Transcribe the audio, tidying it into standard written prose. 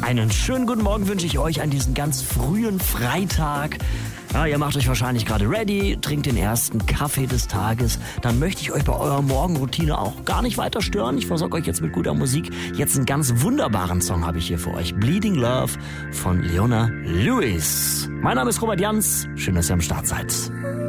Einen schönen guten Morgen wünsche ich euch an diesem ganz frühen Freitag. Ja, ihr macht euch wahrscheinlich gerade ready, trinkt den ersten Kaffee des Tages. Dann möchte ich euch bei eurer Morgenroutine auch gar nicht weiter stören. Ich versorge euch jetzt mit guter Musik. Jetzt einen ganz wunderbaren Song habe ich hier für euch. Bleeding Love von Leona Lewis. Mein Name ist Robert Jans. Schön, dass ihr am Start seid.